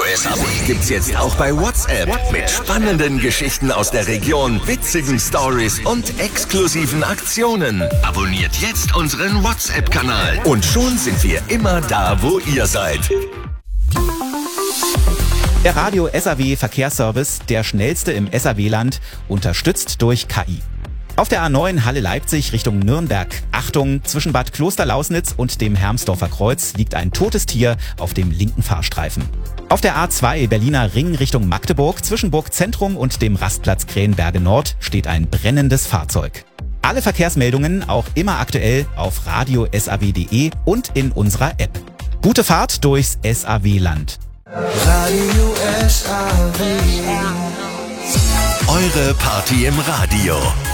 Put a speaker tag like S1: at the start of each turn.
S1: SAW gibt's jetzt auch bei WhatsApp. Mit spannenden Geschichten aus der Region, witzigen Stories und exklusiven Aktionen. Abonniert jetzt unseren WhatsApp-Kanal. Und schon sind wir immer da, wo ihr seid.
S2: Der Radio SAW Verkehrsservice, der schnellste im SAW-Land, unterstützt durch KI. Auf der A9 Halle-Leipzig Richtung Nürnberg. Achtung, zwischen Bad Klosterlausnitz und dem Hermsdorfer Kreuz liegt ein totes Tier auf dem linken Fahrstreifen. Auf der A2 Berliner Ring Richtung Magdeburg zwischen Burgzentrum und dem Rastplatz Krähenberge Nord steht ein brennendes Fahrzeug. Alle Verkehrsmeldungen auch immer aktuell auf radio-saw.de und in unserer App. Gute Fahrt durchs SAW-Land.
S3: Radio SAW.
S1: Eure Party im Radio.